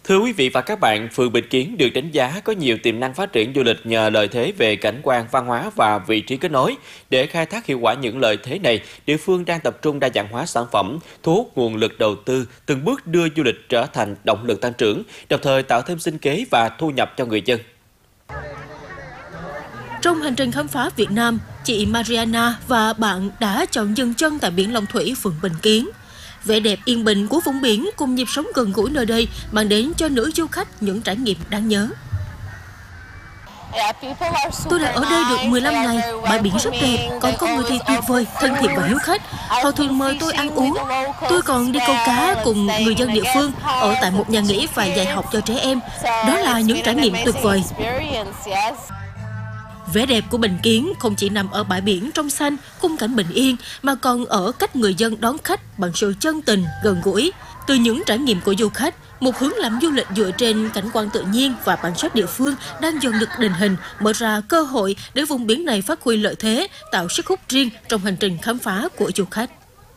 Thưa quý vị và các bạn, phường Bình Kiến được đánh giá có nhiều tiềm năng phát triển du lịch nhờ lợi thế về cảnh quan, văn hóa và vị trí kết nối. Để khai thác hiệu quả những lợi thế này, địa phương đang tập trung đa dạng hóa sản phẩm, thu hút nguồn lực đầu tư, từng bước đưa du lịch trở thành động lực tăng trưởng, đồng thời tạo thêm sinh kế và thu nhập cho người dân. Trong hành trình khám phá Việt Nam, chị Mariana và bạn đã chọn dừng chân tại biển Long Thủy, phường Bình Kiến. Vẻ đẹp yên bình của vùng biển cùng nhịp sống gần gũi nơi đây mang đến cho nữ du khách những trải nghiệm đáng nhớ. Tôi đã ở đây được 15 ngày, bãi biển rất đẹp, còn con người thì tuyệt vời, thân thiện và hiếu khách. Họ thường mời tôi ăn uống. Tôi còn đi câu cá cùng người dân địa phương, ở tại một nhà nghỉ và dạy học cho trẻ em. Đó là những trải nghiệm tuyệt vời. Vẻ đẹp của Bình Kiến không chỉ nằm ở bãi biển trong xanh, khung cảnh bình yên, mà còn ở cách người dân đón khách bằng sự chân tình, gần gũi. Từ những trải nghiệm của du khách, một hướng làm du lịch dựa trên cảnh quan tự nhiên và bản sắc địa phương đang dần được định hình, mở ra cơ hội để vùng biển này phát huy lợi thế, tạo sức hút riêng trong hành trình khám phá của du khách.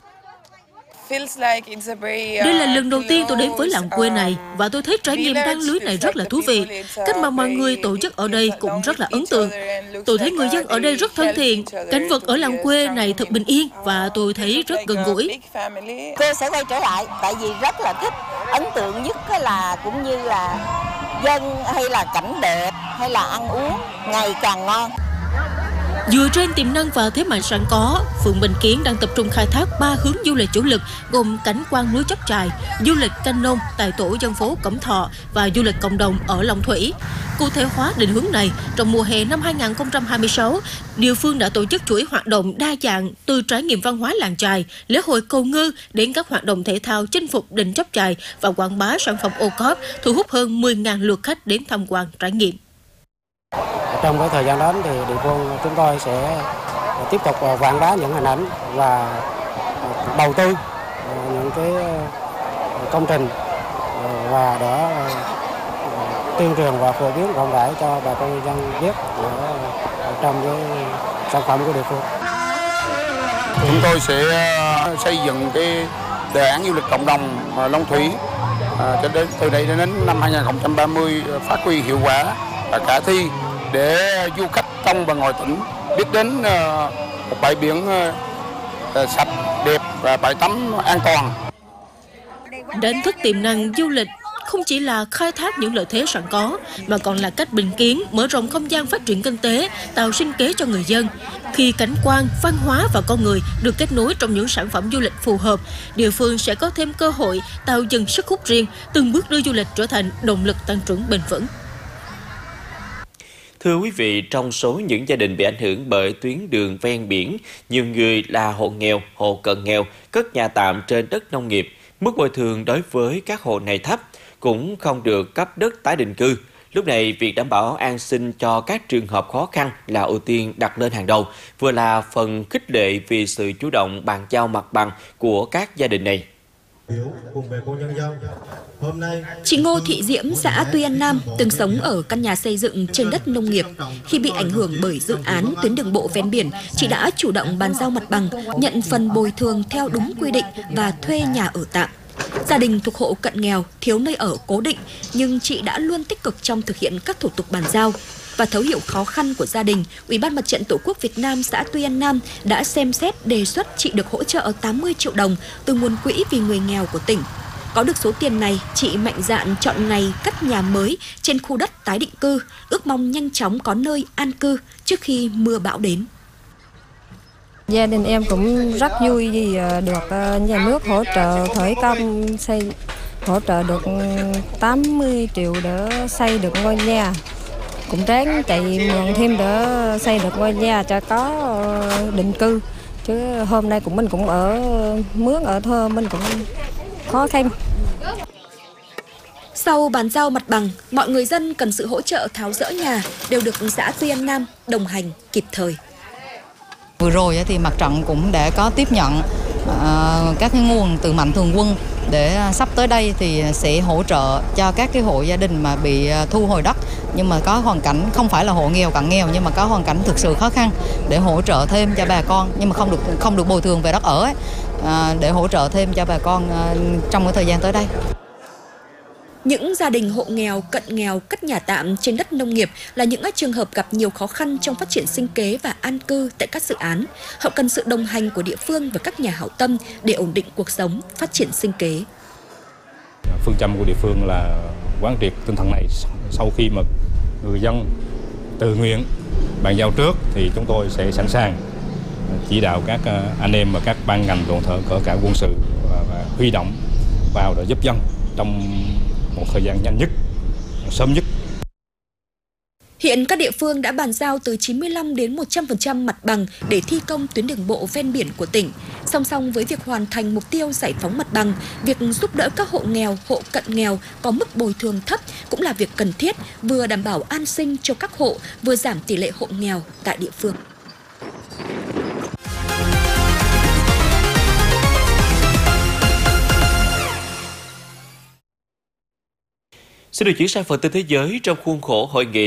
Đây là lần đầu tiên tôi đến với làng quê này và tôi thấy trải nghiệm đan lưới này rất là thú vị. Cách mà mọi người tổ chức ở đây cũng rất là ấn tượng. Tôi thấy người dân ở đây rất thân thiện, cảnh vật ở làng quê này thật bình yên và tôi thấy rất gần gũi. Tôi sẽ quay trở lại tại vì rất là thích. Ấn tượng nhất là cũng như là dân hay là cảnh đẹp hay là ăn uống ngày càng ngon. Dựa trên tiềm năng và thế mạnh sẵn có, phường Bình Kiến đang tập trung khai thác 3 hướng du lịch chủ lực gồm cảnh quan núi Chóc Chài, du lịch canh nông tại tổ dân phố Cẩm Thọ và du lịch cộng đồng ở Long Thủy. Cụ thể hóa định hướng này, trong mùa hè năm 2026, địa phương đã tổ chức chuỗi hoạt động đa dạng từ trải nghiệm văn hóa làng chài, lễ hội cầu ngư đến các hoạt động thể thao chinh phục đỉnh Chóc Chài và quảng bá sản phẩm ô cóp, thu hút hơn 10.000 lượt khách đến tham quan trải nghiệm. Trong cái thời gian đến thì địa phương chúng tôi sẽ tiếp tục quảng bá những hình ảnh và đầu tư những cái công trình và để tuyên truyền và phổ biến rộng rãi cho bà con nhân dân biết trong cái sản phẩm của địa phương. Chúng tôi sẽ xây dựng cái đề án du lịch cộng đồng Long Thủy cho đến từ đây đến năm 2030 phát huy hiệu quả và khả thi để du khách trong và ngoài tỉnh biết đến một bãi biển sạch, đẹp và bãi tắm an toàn. Đánh thức tiềm năng du lịch không chỉ là khai thác những lợi thế sẵn có, mà còn là cách Bình Kiến mở rộng không gian phát triển kinh tế, tạo sinh kế cho người dân. Khi cảnh quan, văn hóa và con người được kết nối trong những sản phẩm du lịch phù hợp, địa phương sẽ có thêm cơ hội tạo dần sức hút riêng, từng bước đưa du lịch trở thành động lực tăng trưởng bền vững. Thưa quý vị, trong số những gia đình bị ảnh hưởng bởi tuyến đường ven biển, nhiều người là hộ nghèo, hộ cận nghèo, cất nhà tạm trên đất nông nghiệp. Mức bồi thường đối với các hộ này thấp, cũng không được cấp đất tái định cư. Lúc này, việc đảm bảo an sinh cho các trường hợp khó khăn là ưu tiên đặt lên hàng đầu, vừa là phần khích lệ vì sự chủ động bàn giao mặt bằng của các gia đình này. Chị Ngô Thị Diễm, xã Tuy An Nam, từng sống ở căn nhà xây dựng trên đất nông nghiệp. Khi bị ảnh hưởng bởi dự án tuyến đường bộ ven biển, chị đã chủ động bàn giao mặt bằng, nhận phần bồi thường theo đúng quy định và thuê nhà ở tạm. Gia đình thuộc hộ cận nghèo, thiếu nơi ở cố định, nhưng chị đã luôn tích cực trong thực hiện các thủ tục bàn giao. Và thấu hiểu khó khăn của gia đình, Ủy ban Mặt trận Tổ quốc Việt Nam xã Tuy An Nam đã xem xét đề xuất chị được hỗ trợ 80 triệu đồng từ nguồn quỹ vì người nghèo của tỉnh. Có được số tiền này, chị mạnh dạn chọn ngày cất nhà mới trên khu đất tái định cư, ước mong nhanh chóng có nơi an cư trước khi mưa bão đến. Gia đình em cũng rất vui vì được nhà nước hỗ trợ khởi công xây, hỗ trợ được 80 triệu để xây được ngôi nhà. Cũng ráng chạy mượn thêm để xây được ngôi nhà cho có định cư. Chứ hôm nay mình cũng ở mướn ở thơ mình cũng khó khăn. Sau bàn giao mặt bằng, mọi người dân cần sự hỗ trợ tháo dỡ nhà đều được xã Tuy An Nam đồng hành kịp thời. Vừa rồi thì mặt trận cũng đã có tiếp nhận các cái nguồn từ Mạnh Thường Quân để sắp tới đây thì sẽ hỗ trợ cho các cái hộ gia đình mà bị thu hồi đất nhưng mà có hoàn cảnh không phải là hộ nghèo cận nghèo nhưng mà có hoàn cảnh thực sự khó khăn để hỗ trợ thêm cho bà con nhưng mà không được bồi thường về đất ở ấy, để hỗ trợ thêm cho bà con trong cái thời gian tới đây. Những gia đình hộ nghèo, cận nghèo, cất nhà tạm trên đất nông nghiệp là những trường hợp gặp nhiều khó khăn trong phát triển sinh kế và an cư tại các dự án. Họ cần sự đồng hành của địa phương và các nhà hảo tâm để ổn định cuộc sống, phát triển sinh kế. Phương châm của địa phương là quán triệt tinh thần này. Sau khi mà người dân tự nguyện bàn giao trước thì chúng tôi sẽ sẵn sàng chỉ đạo các anh em và các ban ngành đoàn thể cỡ cả quân sự và huy động vào để giúp dân trong một thời gian nhanh nhất, sớm nhất. Hiện các địa phương đã bàn giao từ 95 đến 100% mặt bằng để thi công tuyến đường bộ ven biển của tỉnh. Song song với việc hoàn thành mục tiêu giải phóng mặt bằng, việc giúp đỡ các hộ nghèo, hộ cận nghèo có mức bồi thường thấp cũng là việc cần thiết, vừa đảm bảo an sinh cho các hộ, vừa giảm tỷ lệ hộ nghèo tại địa phương. Xin được chuyển sang phần tin thế giới trong khuôn khổ hội nghị